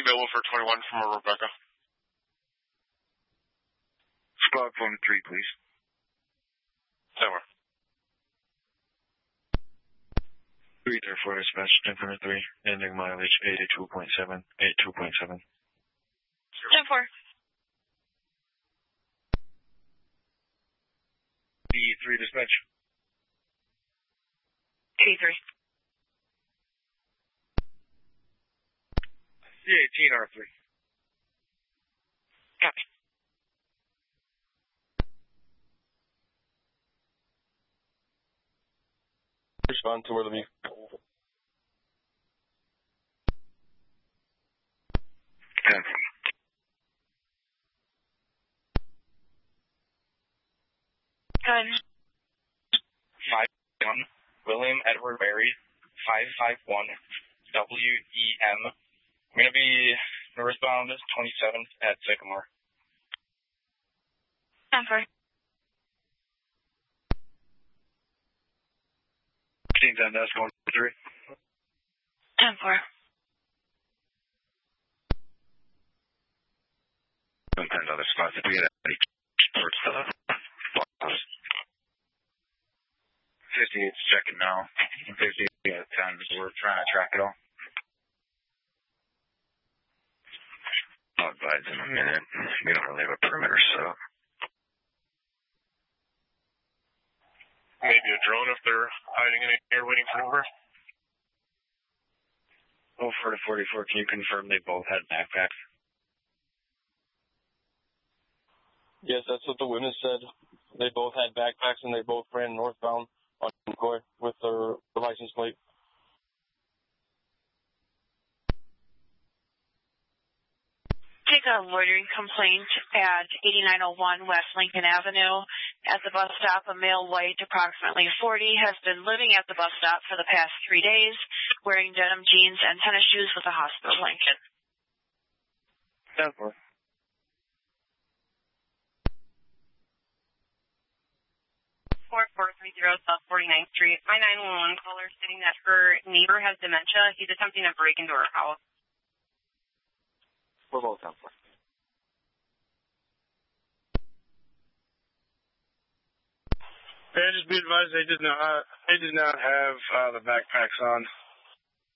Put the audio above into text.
available for 21 from Rebecca. Spot 1-3, please. 10-4. 3-4 dispatch, 10-3, ending mileage 82.7, 82.7. 10-4. B3 dispatch. 83. C18 R3. Copy. Respond to where the vehicle. 10. 5-1, William Edward Berry, 551 WEM. I'm going to be northbound 27th at Sycamore. 10-4. 16-10, that's 1-3. 10-4. 10 other spots. If we had any towards the 50, it's checking now. 50 at 10, so we're trying to track it all. I'll advise in a minute. We don't really have a perimeter set up. Maybe a drone if they're hiding in here waiting for Uber. 04 to 44, can you confirm they both had backpacks? Yes, that's what the witness said. They both had backpacks and they both ran northbound on McCoy with their license plate. Take a loitering complaint at 8901 West Lincoln Avenue. At the bus stop, a male white, approximately 40, has been living at the bus stop for the past 3 days, wearing denim jeans and tennis shoes with a hospital blanket. 10-4. 4430 South 49th Street. My 911 caller is stating that her neighbor has dementia. He's attempting to break into her house. We're both 10-4. Yeah, just be advised they did not have the backpacks on.